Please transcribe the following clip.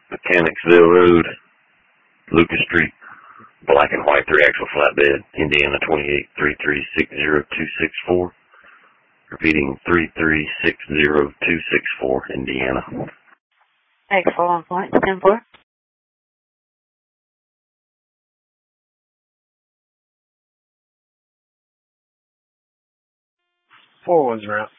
Mechanicsville Road, Lucas Street, black and white 3-axle flatbed, Indiana 283360264. Repeating 3360264, Indiana. Excellent. Flight 10-4. 4 was route.